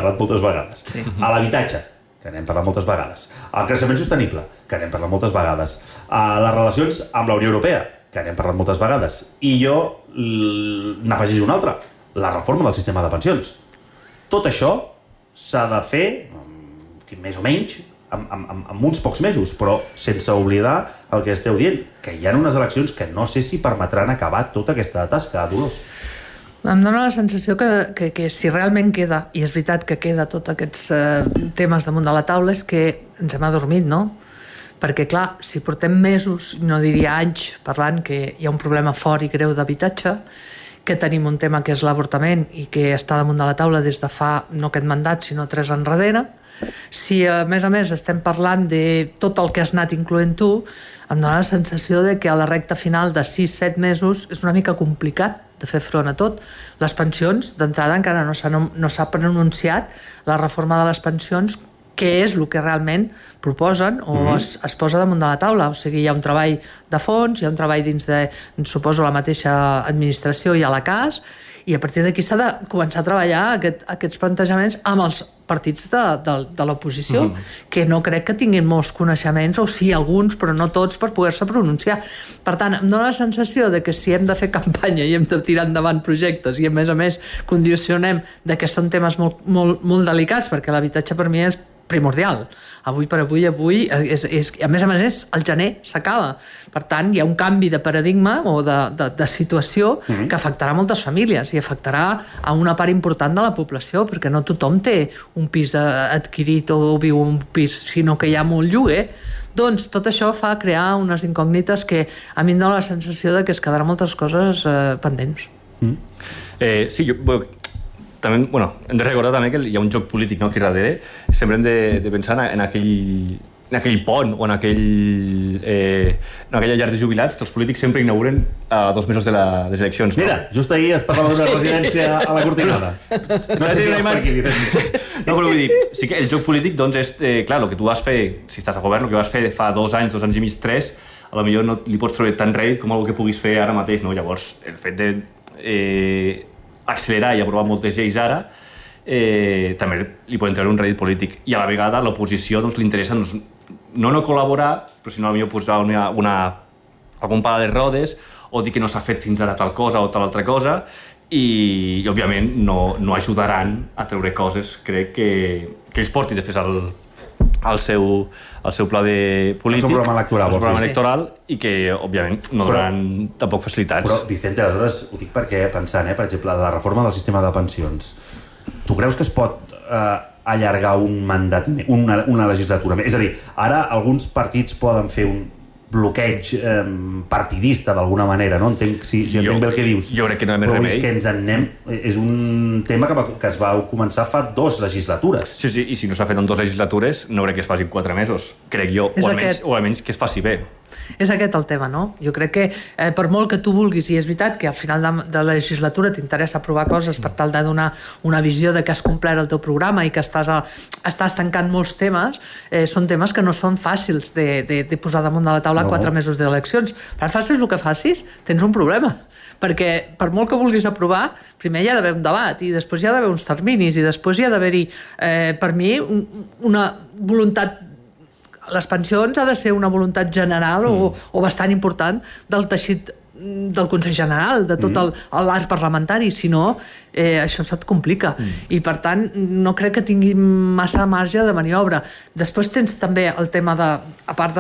parlat moltes vegades. A l'habitatge, que n'hem parlat moltes vegades. Al creixement sostenible, que n'hem parlat moltes vegades. A les relacions amb la Unió Europea, que n'hem parlat moltes vegades. I jo n'afegeix una altra, la reforma del sistema de pensions. Tot això s'ha de fer, més o menys, amb uns pocs mesos, però sense oblidar el que esteu dient, que hi ha unes eleccions que no sé si permetran acabar tota aquesta tasca, Dolors. Em dóna la sensació que si realment queda, i és veritat que queda tots aquests temes damunt de la taula, és que ens hem adormit, no? Perquè, clar, si portem mesos, no diria anys, parlant que hi ha un problema fort i greu d'habitatge, que tenim un tema que és l'avortament i que està damunt de la taula des de fa, no aquest mandat, sinó 3 enrere, si a més estem parlant de tot el que has anat incloent tu, em dóna la sensació de que a la recta final de 6-7 mesos és una mica complicat de fer front a tot. Les pensions, d'entrada, encara no s'ha pronunciat la reforma de les pensions, què és el que realment proposen o es posa damunt de la taula. O sigui, hi ha un treball de fons, hi ha un treball dins de, suposo, la mateixa administració i a la CAS, i a partir d'aquí s'ha de començar a treballar aquests plantejaments amb els partits de l'oposició, que no crec que tinguin molts coneixements, o sí, alguns, però no tots, per poder-se pronunciar. Per tant, em dóna la sensació de que si hem de fer campanya i hem de tirar endavant projectes i, a més, condicionem de que són temes molt delicats, perquè l'habitatge per mi és primordial. Avui per avui, a més, el gener s'acaba. Per tant, hi ha un canvi de paradigma o de situació que afectarà moltes famílies i afectarà a una part important de la població, perquè no tothom té un pis adquirit o viu un pis, sinó que hi ha molt lloguer. Doncs tot això fa crear unes incògnites que a mi em dóna la sensació de que es quedaran moltes coses pendents. Sí, també, hem de recordar també que hi ha un joc polític, no, aquí darrere. Sempre hem de pensar en aquell pont o en aquella llar de jubilats que els polítics sempre inauguren a 2 mesos de les eleccions. Mira, just ahir es parlava d'una residència a la Cortinada. No sé si vas per aquí. No, però vull dir, sí que el joc polític, doncs, és, clar, el que tu vas fer, si estàs a govern, el que vas fer fa 2 anys, 2 anys i mig, 3, a lo millor no li pots treure tant rèdit com el que puguis fer ara mateix, no? Llavors, el fet de accelerar i aprovar moltes lleis ara, també li poden treure un rèdit polític. I a la vegada a l'oposició li interessa no col·laborar, però si no potser posar algun pal a les rodes o dir que no s'ha fet fins ara tal cosa o tal altra cosa i òbviament no ajudaran a treure coses, crec, que ells portin després al seu pla polític, al seu programa electoral, i que, òbviament, no donaran tampoc facilitats. Però, Vicente, aleshores, ho dic perquè pensant, per exemple, la reforma del sistema de pensions, tu creus que es pot allargar un mandat, una legislatura més? És a dir, ara alguns partits poden fer un bloqueig partidista d'alguna manera, no? Si entenc bé el que dius. Jo crec que no hi ha més remei. Però és que ens en anem... És un tema que es va començar fa 2 legislatures. Sí, i si no s'ha fet en 2 legislatures, no crec que es faci en 4 mesos, crec jo, o almenys que es faci bé. És aquest el tema, no? Jo crec que per molt que tu vulguis, i és veritat que al final de la legislatura t'interessa aprovar coses per tal de donar una visió de que has complert el teu programa i que estàs tancant molts temes, són temes que no són fàcils de posar damunt de la taula 4 mesos d'eleccions. Per facis el que facis, tens un problema. Perquè per molt que vulguis aprovar, primer hi ha d'haver un debat i després hi ha d'haver uns terminis i després hi ha d'haver-hi, per mi, una voluntat. Les pensions ha de ser una voluntat general o bastant important del teixit del Consell General, de tot l'arc parlamentari, si no, això se't complica. I, per tant, no crec que tingui massa marge de maniobra. Després tens també el tema de, a part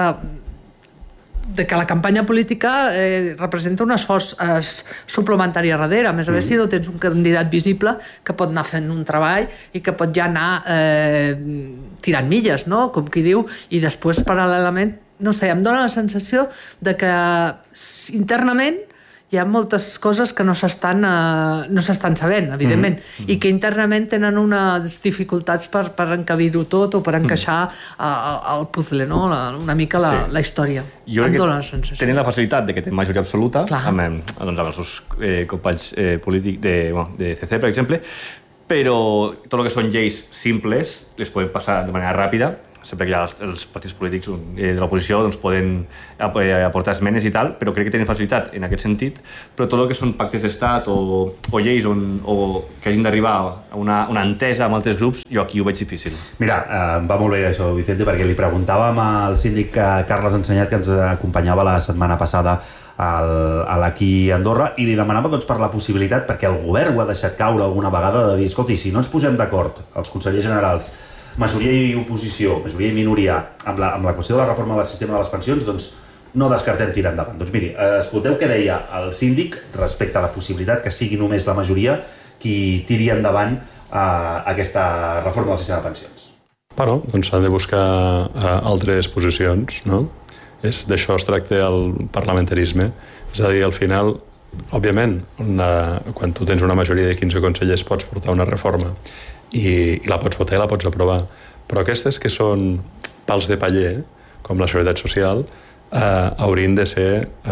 de que la campanya política representa un esforç suplementari a darrere. A més si no tens un candidat visible que pot anar fent un treball i que pot ja anar tirant milles, no? Com qui diu, i després paral·lelament, no sé, em dóna la sensació de que internament hi ha moltes coses que no s'estan sabent, evidentment, i que internament tenen unes dificultats per encabir-ho tot o per encaixar el puzzle, no? Una mica la història. Em dóna la sensació. Tenen la facilitat de que tenen majoria absoluta amb els seus companys polítics de CC, per exemple, però tot el que són lleis simples les podem passar de manera ràpida sempre que hi ha els partits polítics de l'oposició doncs poden aportar esmenes i tal, però crec que tenen facilitat en aquest sentit, però tot el que són pactes d'estat o lleis o que hagin d'arribar a una entesa amb altres grups, jo aquí ho veig difícil. Mira, va molt bé això, Vicente, perquè li preguntàvem al síndic Carles Ensenyat, que ens acompanyava la setmana passada a l'Aquí Andorra, i li demanava doncs, per la possibilitat, perquè el govern ho ha deixat caure alguna vegada, de dir, escolti, si no ens posem d'acord, els consellers generals, majoria i oposició, majoria i minoria, amb la qüestió de la reforma del sistema de les pensions, doncs no descartem tirar endavant. Doncs miri, escolteu què deia el síndic respecte a la possibilitat que sigui només la majoria qui tiri endavant aquesta reforma del sistema de pensions. Bueno, doncs s'han de buscar altres posicions, no? D'això es tracta el parlamentarisme. És a dir, al final, òbviament, quan tu tens una majoria de 15 consellers pots portar una reforma i la pots votar i la pots aprovar. Però aquestes que són pals de paller, com la Seguretat Social, haurien de ser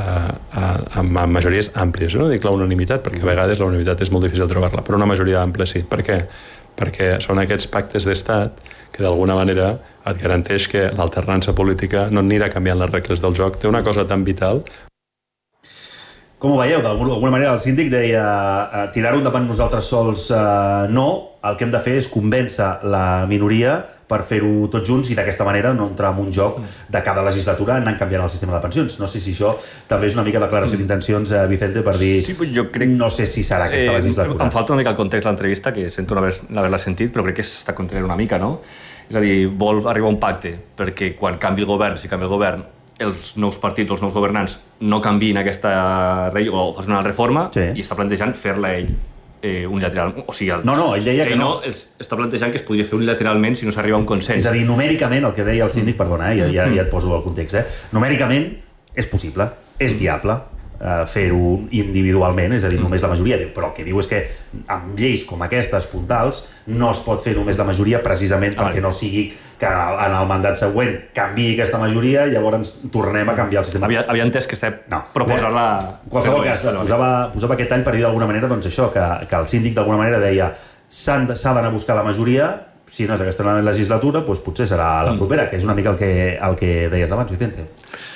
amb majories àmplies. No dic la unanimitat, perquè a vegades la unanimitat és molt difícil trobar-la, però una majoria àmplia sí. Per què? Perquè són aquests pactes d'estat que d'alguna manera et garanteix que l'alternança política no anirà canviant les regles del joc. Té una cosa tan vital. Com ho veieu? D'alguna manera el síndic deia tirar-ho endavant nosaltres sols no, el que hem de fer és convèncer la minoria per fer-ho tots junts i d'aquesta manera no entrar en un joc de cada legislatura anant canviant el sistema de pensions. No sé si això també és una mica declaració d'intencions, Vicente, per dir sí, jo crec, no sé si serà aquesta legislatura. Em falta una mica el context de l'entrevista, que sento l'haver-la sentit, però crec que s'està contrarient una mica, no? És a dir, vol arribar a un pacte perquè quan canvi el govern, si canvia el govern, els nous partits, els nous governants no canviïn aquesta llei o facin una reforma i està plantejant fer-la ell unilateralment. O sigui, ell deia que no. Està plantejant que es podria fer unilateralment si no s'arriba a un consens. És a dir, numèricament, el que deia el síndic, perdona, ja et poso el context, numèricament és possible, és viable fer-ho individualment, és a dir, només la majoria, però el que diu és que amb lleis com aquestes puntals no es pot fer només la majoria precisament perquè no sigui que en el mandat següent canviï aquesta majoria i llavors tornem a canviar el sistema. Havia entès que estem proposant-la... En qualsevol cas, posava aquest tall per dir d'alguna manera doncs això, que el síndic d'alguna manera deia s'ha d'anar a buscar la majoria, si no és aquesta legislatura, doncs potser serà la propera, que és una mica el que deies abans, Vicente.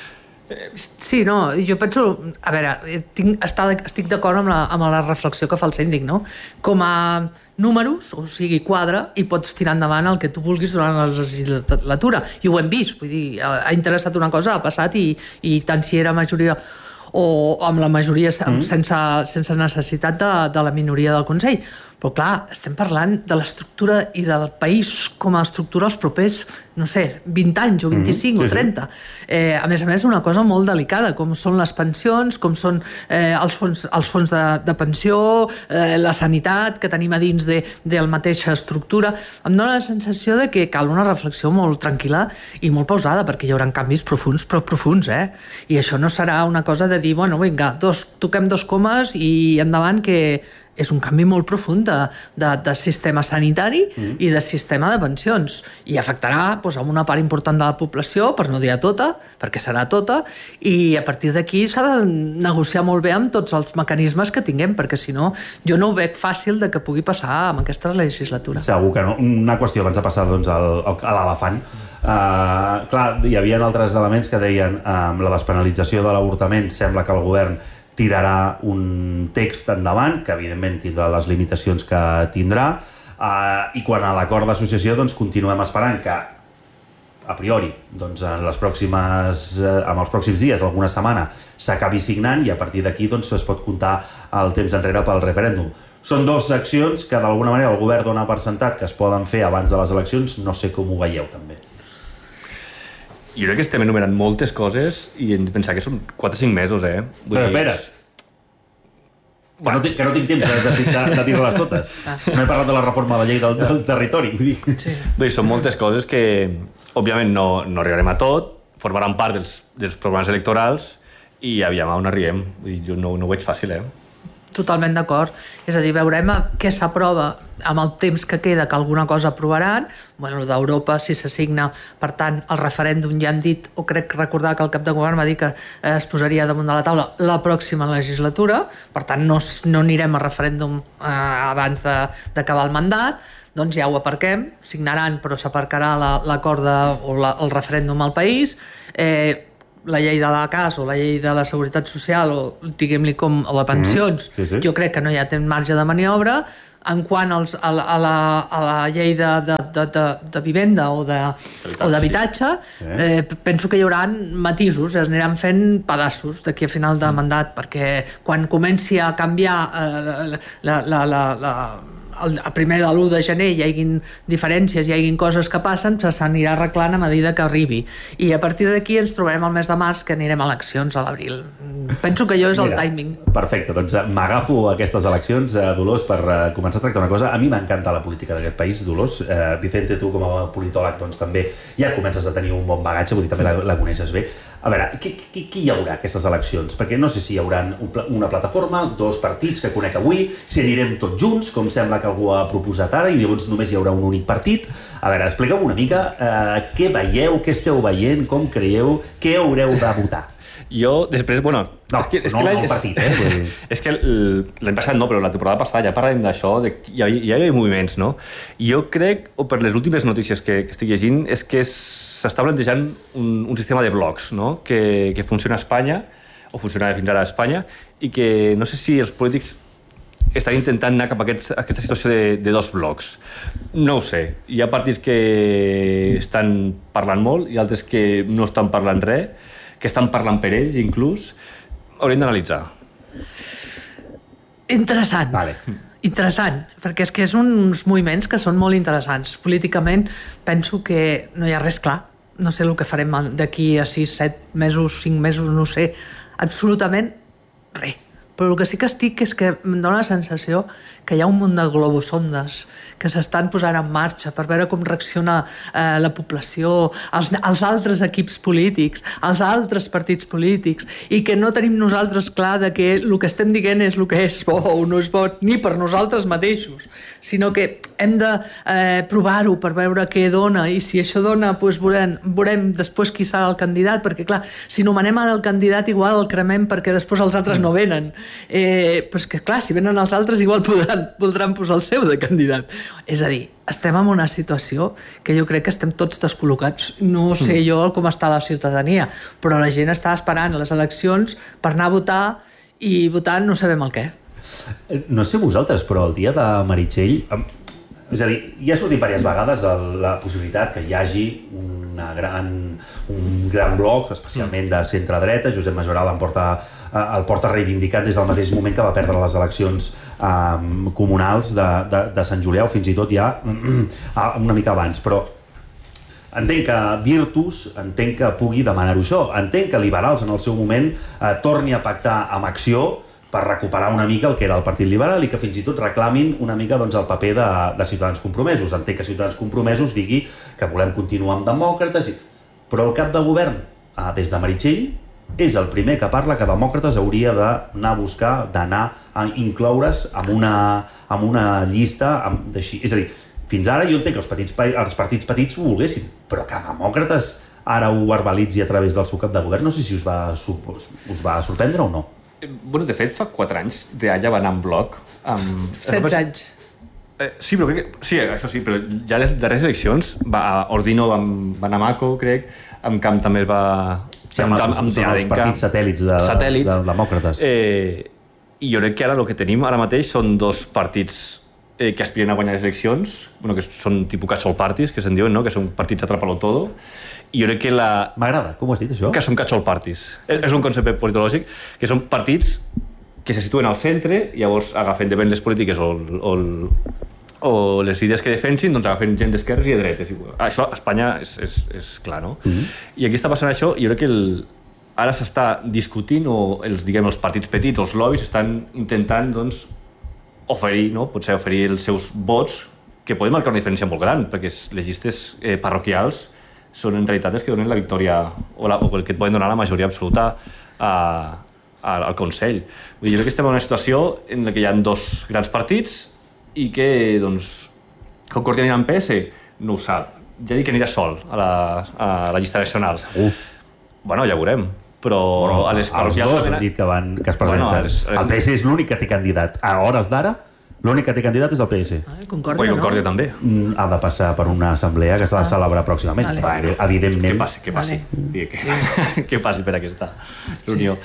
Sí, no, jo penso... A veure, estic d'acord amb la reflexió que fa el síndic, no? Com a números, o sigui, quadre, i pots tirar endavant el que tu vulguis durant la legislatura. I ho hem vist, vull dir, ha interessat una cosa, ha passat, i tant si era majoria o amb la majoria sense necessitat de la minoria del Consell. Però clar, estem parlant de l'estructura i del país com a estructura els propers, no sé, 20 anys o 25 o 30. A més, una cosa molt delicada, com són les pensions, com són els fons de pensió, la sanitat que tenim a dins de la mateixa estructura. Em dóna la sensació de que cal una reflexió molt tranquil·la i molt pausada, perquè hi haurà canvis profuns, però profuns, I això no serà una cosa de dir, bueno, vinga, toquem 2 comes i endavant, que és un canvi molt profund de sistema sanitari i de sistema de pensions, i afectarà a una part important de la població, per no dir a tota, perquè serà tota, i a partir d'aquí s'ha de negociar molt bé amb tots els mecanismes que tinguem, perquè si no, jo no ho veig fàcil de que pugui passar amb aquesta legislatura. Segur que no. Una qüestió abans de passar doncs, a l'elefant. Clar, hi havia altres elements que deien amb la despenalització de l'avortament sembla que el govern tirarà un text endavant, que evidentment tindrà les limitacions que tindrà, i quan a l'acord d'associació doncs, continuem esperant que, a priori, doncs, en els pròxims dies, alguna setmana, s'acabi signant i a partir d'aquí doncs, es pot comptar el temps enrere pel referèndum. Són 2 accions que d'alguna manera el govern dona per sentat que es poden fer abans de les eleccions, no sé com ho veieu també. Jo crec que estem enumerant moltes coses i hem de pensar que són 4 o 5 mesos, Però espera, que no tinc temps de dir-les totes. No he parlat de la reforma de la llei del territori. Bé, són moltes coses que, òbviament, no arribarem a tot, formaran part dels programes electorals i aviam on arribem. Jo no ho veig fàcil, Totalment d'acord. És a dir, veurem què s'aprova amb el temps que queda, que alguna cosa aprovaran. Bueno, d'Europa, si s'assigna, per tant, el referèndum ja han dit, o crec recordar que el cap de govern va dir que es posaria damunt de la taula la pròxima legislatura, per tant, no anirem a referèndum abans d'acabar el mandat, doncs ja ho aparquem, signaran, però s'aparcarà l'acord o el referèndum al país, la llei de la CAS o la llei de la Seguretat Social o diguem-li com a les pensions, jo crec que no hi ha marge de maniobra. En quant a la llei de vivenda o d'habitatge, penso que hi haurà matisos, es aniran fent pedaços d'aquí a final de mandat, perquè quan comenci a canviar a primer de l'1 de gener hi hagin diferències, hi hagin coses que passen, s'anirà arreglant a medida que arribi. I a partir d'aquí ens trobarem el mes de març, que anirem a eleccions a l'abril. Penso que allò és el timing. Perfecte, doncs m'agafo aquestes eleccions, Dolors, per començar a tractar una cosa. A mi m'encanta la política d'aquest país, Dolors. Vicente, tu com a politòleg doncs, també ja comences a tenir un bon bagatge, vull dir, també la coneixes bé. A veure, qui hi haurà aquestes eleccions? Perquè no sé si hi haurà una plataforma, 2 partits que conec avui, si anirem tots junts, com sembla que algú ha proposat ara, i llavors només hi haurà un únic partit. A veure, explica'm una mica què veieu, què esteu veient, com creieu, què haureu de votar. Jo, després, bueno... No el partit, És que l'any passat no, però la temporada passada ja parlem d'això, hi ha moviments, no? Jo crec, o per les últimes notícies que estic llegint, és que s'està plantejant un sistema de blocs, no? Que funciona a Espanya, o funcionava fins ara a Espanya, i que no sé si els polítics estan intentant anar cap a aquesta situació de 2 blocs. No ho sé. Hi ha partits que estan parlant molt i altres que no estan parlant res, que estan parlant per ells, inclús. Hauríem d'analitzar. Interessant. Vale. Interessant, perquè és que és uns moviments que són molt interessants. Políticament penso que no hi ha res clar. No sé el que farem d'aquí a 6, 7 mesos, 5 mesos, no sé. Absolutament res. Però el que sí que estic és que em dóna la sensació que hi ha un munt de globosondes que s'estan posant en marxa per veure com reacciona la població, els altres equips polítics, els altres partits polítics, i que no tenim nosaltres clar de que el que estem dient és el que és bo o no és bo ni per nosaltres mateixos, sinó que hem de provar-ho per veure què dona, i si això dona, doncs veurem després qui serà el candidat, perquè clar, si nomenem ara el candidat igual el cremem perquè després els altres no venen. Però és que clar, si venen els altres igual voldran posar el seu de candidat. És a dir, estem en una situació que jo crec que estem tots descol·locats. No sé jo com està la ciutadania, però la gent està esperant les eleccions per anar a votar, i votant no sabem el què. No sé vosaltres, però el dia de Meritxell... És a dir, ja ha sortit diverses vegades la possibilitat que hi hagi un gran bloc, especialment de centre-dreta. Josep Majoral el porta reivindicat des del mateix moment que va perdre les eleccions comunals de Sant Julià, o fins i tot ja una mica abans. Però entenc que Virtus, entenc que pugui demanar-ho això. Entenc que Liberals en el seu moment torni a pactar amb Acció per recuperar una mica el que era el Partit Liberal, i que fins i tot reclamin una mica el paper de Ciutadans Compromesos. Entenc que Ciutadans Compromesos digui que volem continuar amb demòcrates, però el cap de govern, des de Meritxell, és el primer que parla que demòcrates hauria d'anar a buscar, d'anar a incloure's en una llista d'així. És a dir, fins ara jo entenc que els partits petits ho volguessin, però que demòcrates ara ho verbalitzi a través del seu cap de govern, no sé si us va sorprendre o no. Bueno, de fet, fa 4 anys d'allà va anar en bloc. 16 anys. Sí, però sí, això sí, però ja les darreres eleccions, Ordino va anar a Maco, crec, en Camp també es va... Sí, amb els partits satèl·lits de demòcrates. I jo crec que ara el que tenim ara mateix són 2 partits que aspiren a guanyar les eleccions, que són tipus catch-all parties, que se'n diuen, no? Que són partits atrapalo todo. I jo crec que M'agrada, com ho has dit, això? Que són catch-all parties. És un concepte politològic, que són partits que se situen al centre, i llavors agafen depèn les polítiques o les idees que defensin, doncs agafen gent d'esquerres i de dretes. Això a Espanya és clar, no? I aquí està passant això, i jo crec que ara s'està discutint, o els partits petits, els lobbies, estan intentant, doncs, oferir, no? Potser oferir els seus vots, que poden marcar una diferència molt gran, perquè les llistes parroquials són en realitat els que donen la victòria, o el que et poden donar la majoria absoluta a al Consell. Vull dir, jo crec que estem en una situació en la que hi ha dos grans partits i que, doncs, Concordia anirà amb PS? No ho sap. Ja dic que anirà sol a la llista nacional. Segur. Bueno, ja veurem. Però els dos han dit que es presenten. El PS és l'únic que té candidat. A hores d'ara, l'únic que té candidat és el PS. Concordia també. Ha de passar per una assemblea que s'ha de celebrar pròximament. Vale. Evidentment. Que passi. Que passi per aquesta reunió.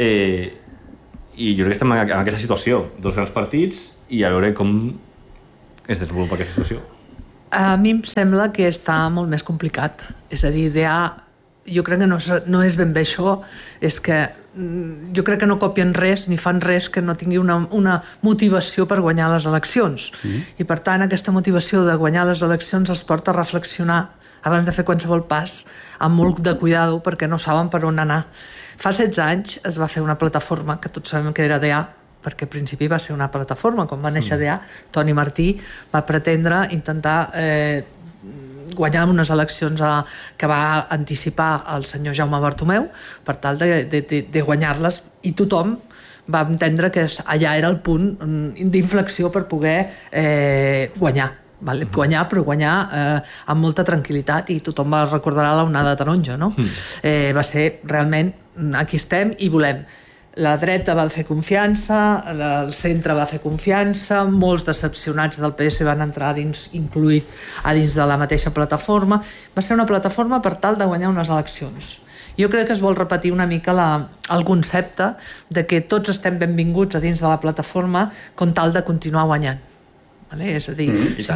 I jo crec que estem en aquesta situació. Dos grans partits i a veure com es desenvolupa aquesta situació. A mi em sembla que està molt més complicat. És a dir, jo crec que no és ben bé això, és que jo crec que no copien res ni fan res que no tingui una motivació per guanyar les eleccions. I per tant aquesta motivació de guanyar les eleccions els porta a reflexionar abans de fer qualsevol pas amb molt de cuidado perquè no saben per on anar. Fa 16 anys es va fer una plataforma que tots sabem que era DA, perquè al principi va ser una plataforma. Quan va néixer DA, Toni Martí va pretendre intentar guanyar unes eleccions que va anticipar el senyor Jaume Bartomeu per tal de guanyar-les, i tothom va entendre que allà era el punt d'inflexió per poder guanyar. Guanyar, però guanyar amb molta tranquil·litat, i tothom va recordar l'onada taronja, no? Va ser realment, aquí estem i volem. La dreta va fer confiança, el centre va fer confiança, molts decepcionats del PS van entrar incluït a dins de la mateixa plataforma. Va ser una plataforma per tal de guanyar unes eleccions. Jo crec que es vol repetir una mica el concepte de que tots estem benvinguts a dins de la plataforma com tal de continuar guanyant. És a dir,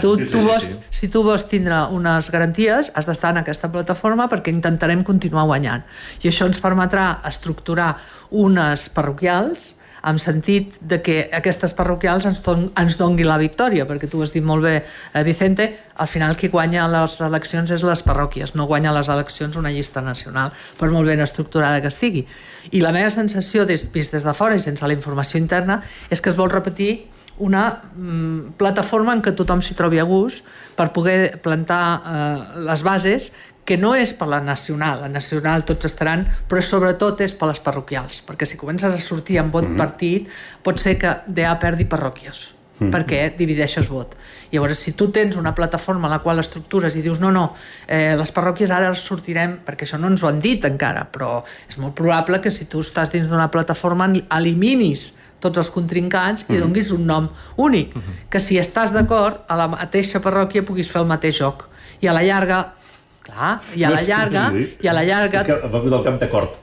si tu vols tindre unes garanties, has d'estar en aquesta plataforma perquè intentarem continuar guanyant. I això ens permetrà estructurar unes parroquials en sentit de que aquestes parroquials ens donguin la victòria, perquè tu has dit molt bé, Vicente, al final qui guanya les eleccions és les parròquies, no guanya les eleccions una llista nacional, per molt ben estructurada que estigui. I la meva sensació, vist des de fora i sense la informació interna, és que es vol repetir una plataforma en què tothom s'hi trobi a gust per poder plantar les bases, que no és per la nacional tots estaran, però sobretot és per les parroquials, perquè si comences a sortir amb vot partit pot ser que DA perdi parròquies, perquè divideixes vot. Llavors, si tu tens una plataforma en la qual estructures i dius no, les parròquies ara sortirem, perquè això no ens ho han dit encara, però és molt probable que si tu estàs dins d'una plataforma eliminis tots els contrincants i donguis un nom únic, que si estàs d'acord a la mateixa parròquia puguis fer el mateix joc, i a la llarga és que va posar el camp d'acord.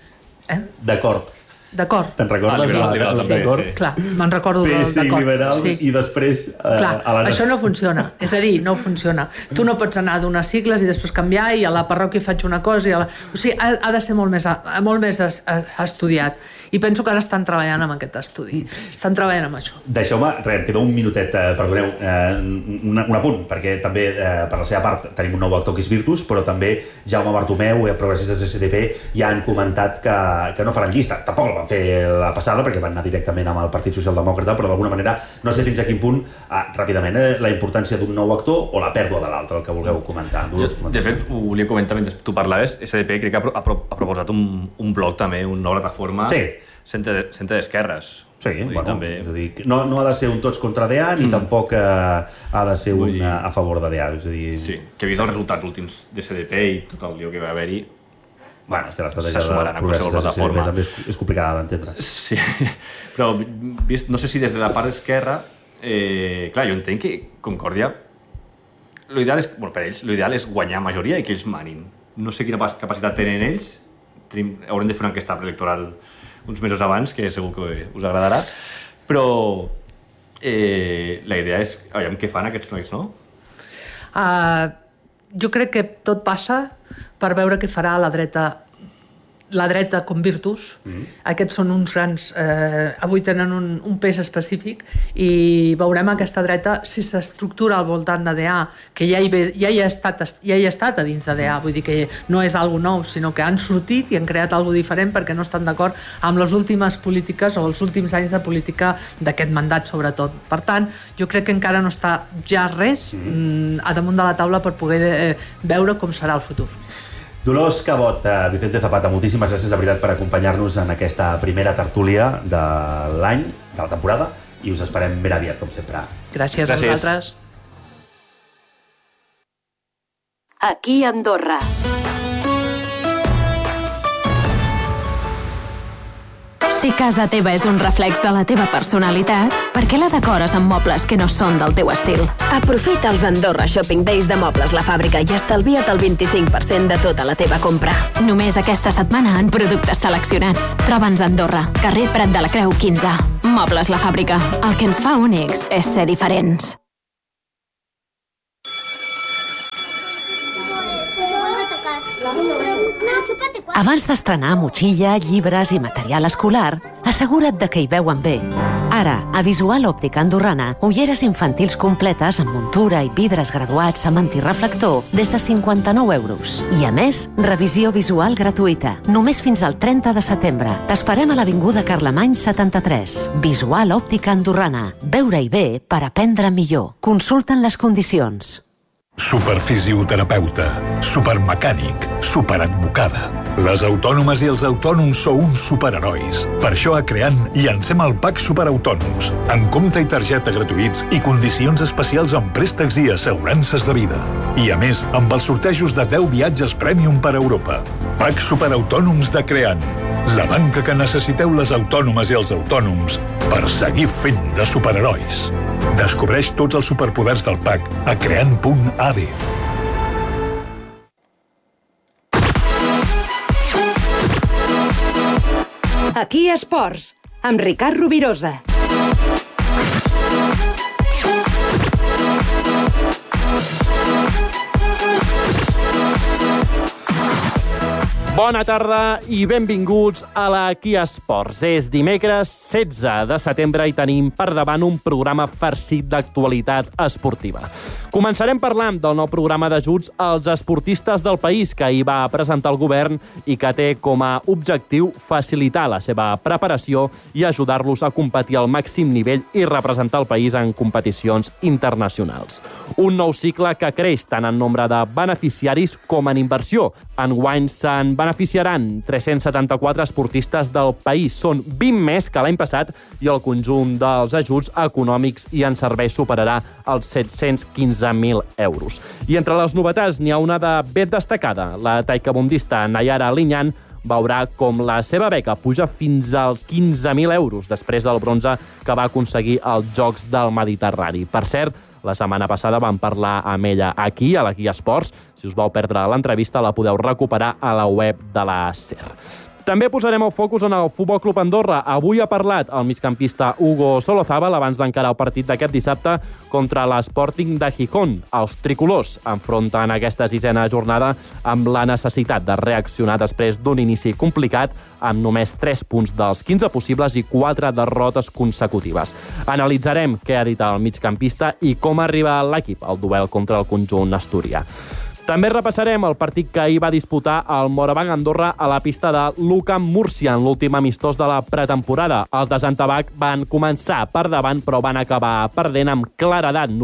D'acord. Te'n recordes? Sí, clar, me'n recordo del PS i liberals, i després clar, això no funciona, és a dir, no funciona. Tu no pots anar d'unes sigles i després canviar i a la parròquia faig una cosa o sigui, ha de ser molt més estudiat, i penso que ara estan treballant amb aquest estudi, estan treballant amb això. Deixeu-me, em queda un minutet, perdoneu, un apunt, perquè també per la seva part tenim un nou actor que és Virtus, però també Jaume Bartomeu i progressistes de SDP ja han comentat que no faran llista. Tampoc el van fer la passada perquè van anar directament amb el Partit Socialdemòcrata, però d'alguna manera no sé fins a quin punt, ràpidament, la importància d'un nou actor o la pèrdua de l'altre, el que vulgueu comentar. De fet, ho volia comentar mentre tu parlaves. SDP crec que ha proposat un bloc també, una nova plataforma. Sí. Centre d'esquerres. Sí, bueno, també... és a dir, no ha de ser un tots contra DA ni tampoc ha de ser un a favor de DA. És a dir... Sí, que he vist els resultats últims de CDP i tot el lío que va haver-hi. Bueno, és que l'estratègia de progressistes de CDP també és complicada d'entendre. Sí, però vist, no sé si des de la part esquerra, clar, jo entenc que Concòrdia, l'ideal és, bueno, per ells, l'ideal és guanyar majoria i que ells manin. No sé quina capacitat tenen ells, haurem de fer una enquesta electoral uns mesos abans, que segur que us agradarà, però la idea és, aviam què fan aquests nois, no? Jo crec que tot passa per veure què farà la dreta com Virtus. Aquests són uns grans... avui tenen un pes específic i veurem aquesta dreta si s'estructura al voltant de DA, que ja hi ha estat a dins de DA, vull dir que no és algo nou, sinó que han sortit i han creat algo diferent perquè no estan d'acord amb les últimes polítiques o els últims anys de política d'aquest mandat, sobretot. Per tant, jo crec que encara no està ja res a damunt de la taula per poder veure com serà el futur. Dolors Cabot, Vicente Zapata, moltíssimes gràcies de veritat per acompanyar-nos en aquesta primera tertúlia de l'any, de la temporada, i us esperem ben aviat, com sempre. Gràcies a vosaltres. Aquí Andorra. Si casa teva és un reflex de la teva personalitat, per què la decores amb mobles que no són del teu estil? Aprofita els Andorra Shopping Days de Mobles La Fàbrica i estalvia't el 25% de tota la teva compra. Només aquesta setmana en productes seleccionats. Troba'ns a Andorra, carrer Prat de la Creu 15. Mobles La Fàbrica. El que ens fa únics és ser diferents. Abans d'estrenar motxilla, llibres i material escolar, assegura't de que hi veuen bé. Ara, a Visual Òptica Andorrana, ulleres infantils completes amb muntura i vidres graduats amb antireflector des de 59 euros. I a més, revisió visual gratuïta, només fins al 30 de setembre. T'esperem a l'Avinguda Carlemany 73. Visual Òptica Andorrana. Veure-hi bé per aprendre millor. Consulten les condicions. Superfisioterapeuta, supermecànic, superadvocada. Les autònomes i els autònoms sou uns superherois. Per això a Creant llancem el PAC Superautònoms, amb compte i targeta gratuïts i condicions especials en préstecs i assegurances de vida. I a més, amb els sortejos de 10 viatges Premium per Europa. PAC Superautònoms de Creant. La banca que necessiteu les autònomes i els autònoms per seguir fent de superherois. Descobreix tots els superpoders del PAC a creant.ad. Aquí Esports, amb Ricard Rovirosa. Bona tarda i benvinguts a l'Aquí Esports. És dimecres 16 de setembre i tenim per davant un programa farcit d'actualitat esportiva. Començarem parlant del nou programa d'ajuts als esportistes del país que ahir va presentar el govern i que té com a objectiu facilitar la seva preparació i ajudar-los a competir al màxim nivell i representar el país en competicions internacionals. Un nou cicle que creix tant en nombre de beneficiaris com en inversió. Enguany se'n beneficiaran 374 esportistes del país. Són 20 més que l'any passat i el conjunt dels ajuts econòmics i en serveis superarà els 715.000 euros. I entre les novetats n'hi ha una de ben destacada. La taekwondista Nayara Linyan veurà com la seva beca puja fins als 15.000 euros després del bronze que va aconseguir als Jocs del Mediterrani. Per cert, la setmana passada vam parlar amb ella aquí, a l'Aquí Esports. Si us vau perdre l'entrevista, la podeu recuperar a la web de la SER. També posarem el focus en el Futbol Club Andorra. Avui ha parlat el migcampista Hugo Solozábal abans d'encarar el partit d'aquest dissabte contra l'Sporting de Gijón. Els tricolors enfronten aquesta sisena jornada amb la necessitat de reaccionar després d'un inici complicat amb només 3 punts dels 15 possibles i 4 derrotes consecutives. Analitzarem què ha dit el migcampista i com arriba l'equip al duel contra el conjunt asturià. També repassarem el partit que ahir va disputar el Morabanc Andorra a la pista de l'UCAM Múrcia en l'últim amistós de la pretemporada. Els de Sant Tabac van començar per davant però van acabar perdent amb claredat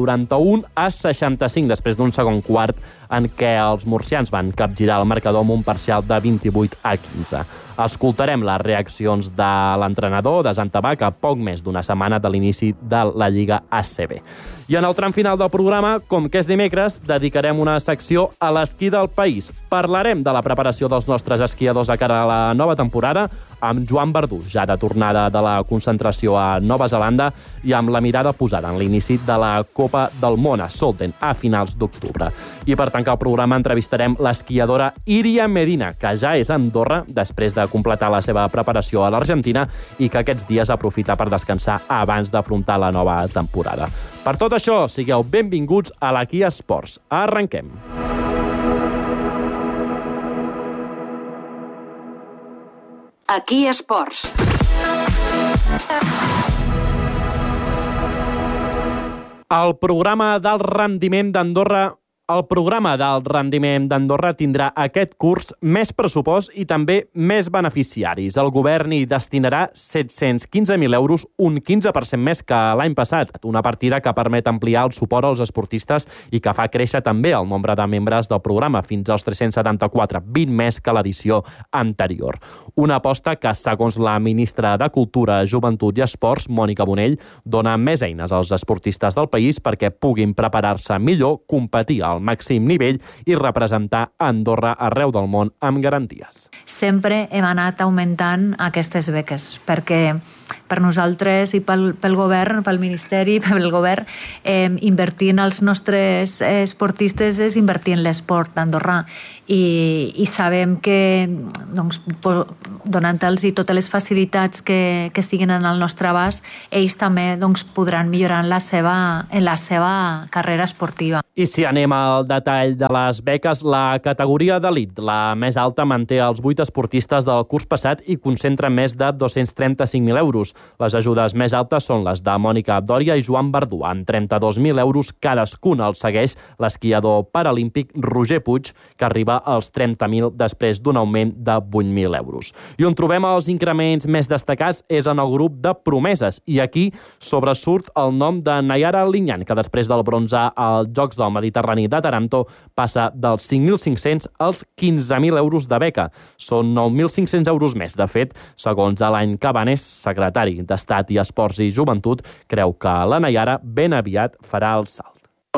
91-65 després d'un segon quart en què els murcians van capgirar el marcador amb un parcial de 28-15. Escoltarem les reaccions de l'entrenador de Sant Tabac a poc més d'una setmana de l'inici de la Lliga ACB. I en el tram final del programa, com que és dimecres, dedicarem una secció a l'esquí del país. Parlarem de la preparació dels nostres esquiadors a cara a la nova temporada amb Joan Verdú, ja de tornada de la concentració a Nova Zelanda i amb la mirada posada en l'inici de la Copa del Món a Solten a finals d'octubre. I per tancar el programa entrevistarem l'esquiadora Iria Medina, que ja és a Andorra després de completar la seva preparació a l'Argentina i que aquests dies aprofita per descansar abans d'afrontar la nova temporada. Per tot això, sigueu benvinguts a l'Aquí Esports. Arrenquem! Aquí Esports. El programa d'alt rendiment d'Andorra El programa d'alt rendiment d'Andorra tindrà aquest curs més pressupost i també més beneficiaris. El govern hi destinarà 715.000 euros, un 15% més que l'any passat, una partida que permet ampliar el suport als esportistes i que fa créixer també el nombre de membres del programa fins als 374, 20 més que l'edició anterior. Una aposta que, segons la ministra de Cultura, Joventut i Esports, Mònica Bonell, dona més eines als esportistes del país perquè puguin preparar-se millor, competir al màxim nivell i representar Andorra arreu del món amb garanties. Sempre hem anat augmentant aquestes beques, perquè per nosaltres i pel govern, pel Ministeri, pel govern, invertir en els nostres esportistes és invertir en l'esport d'Andorra. I sabem que donant-los totes les facilitats que estiguin en el nostre abast, ells també podran millorar en la seva carrera esportiva. I si anem al detall de les beques, la categoria d'elit, la més alta, manté els 8 esportistes del curs passat i concentra més de 235.000 euros. Les ajudes més altes són les de Mònica Dòria i Joan Verdú, amb 32.000 euros cadascun. El segueix l'esquiador paralímpic Roger Puig, que arriba als 30.000 després d'un augment de 8.000 euros. I on trobem els increments més destacats és en el grup de promeses. I aquí sobresurt el nom de Nayara Linyan, que després del bronze als Jocs del Mediterrani de Taranto passa dels 5.500 als 15.000 euros de beca. Són 9.500 euros més. De fet, segons Alain Cabanes, secretari d'Estat i Esports i Joventut, creu que la Nayara ben aviat farà el salt.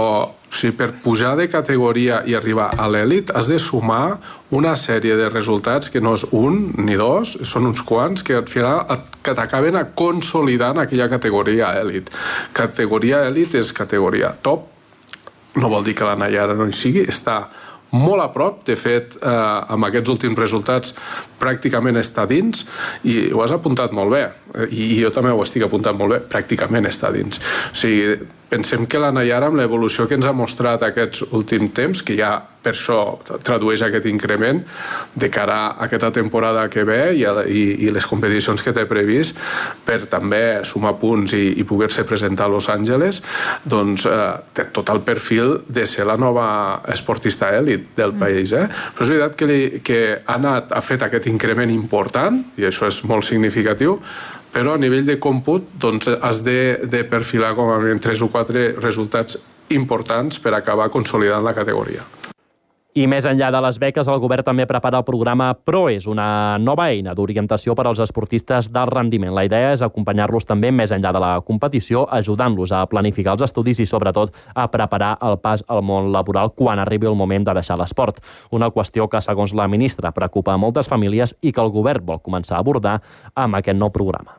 Per pujar de categoria i arribar a l'elit has de sumar una sèrie de resultats que no és un ni dos, són uns quants que al final que t'acaben consolidant aquella categoria elit. Categoria elit és categoria top. No vol dir que la Nayara no hi sigui, està molt a prop. De fet, amb aquests últims resultats pràcticament està dins i ho has apuntat molt bé. I jo també ho estic apuntant molt bé, pràcticament està dins. O sigui, pensem que la Nayara, amb l'evolució que ens ha mostrat aquests últims temps, que ja per això tradueix aquest increment de cara a aquesta temporada que ve i les competicions que té previst per també sumar punts i poder-se presentar a Los Angeles, doncs té tot el perfil de ser la nova esportista èlit del país. Però és veritat que ha fet aquest increment important, i això és molt significatiu, però a nivell de còmput has de perfilar com a mínim 3 o 4 resultats importants per acabar consolidant la categoria. I més enllà de les beques, el govern també prepara el programa PROES, una nova eina d'orientació per als esportistes d'alt rendiment. La idea és acompanyar-los també més enllà de la competició, ajudant-los a planificar els estudis i, sobretot, a preparar el pas al món laboral quan arribi el moment de deixar l'esport. Una qüestió que, segons la ministra, preocupa a moltes famílies i que el govern vol començar a abordar amb aquest nou programa.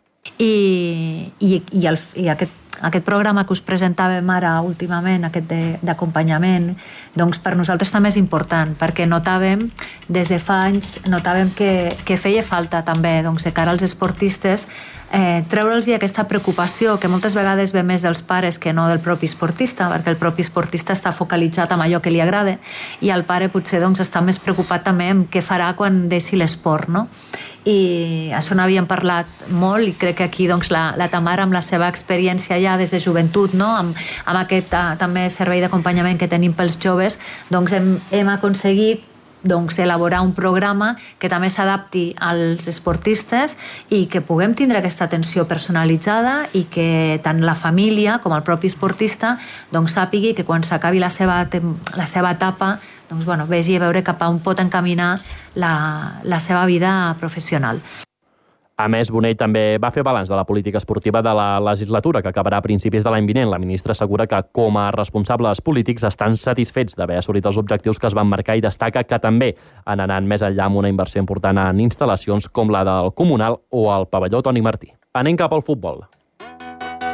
I aquest programa que us presentàvem ara últimament, aquest d'acompanyament, doncs per nosaltres també és important, perquè notàvem, des de fa anys, que feia falta també, de cara als esportistes, treure'ls aquesta preocupació que moltes vegades ve més dels pares que no del propi esportista, perquè el propi esportista està focalitzat en allò que li agrada i el pare potser està més preocupat també en què farà quan deixi l'esport, no? I això n'havíem parlat molt i crec que aquí la Tamara, amb la seva experiència ja des de joventut, amb aquest també servei d'acompanyament que tenim pels joves, hem aconseguit elaborar un programa que també s'adapti als esportistes i que puguem tindre aquesta atenció personalitzada i que tant la família com el propi esportista sàpigui que quan s'acabi la seva etapa vegi a veure cap a on pot encaminar la seva vida professional. A més, Bonell també va fer balanç de la política esportiva de la legislatura, que acabarà a principis de l'any vinent. La ministra assegura que, com a responsables polítics, estan satisfets d'haver assolit els objectius que es van marcar i destaca que també han anat més enllà amb una inversió important en instal·lacions com la del Comunal o el pavelló Toni Martí. Anem cap al futbol.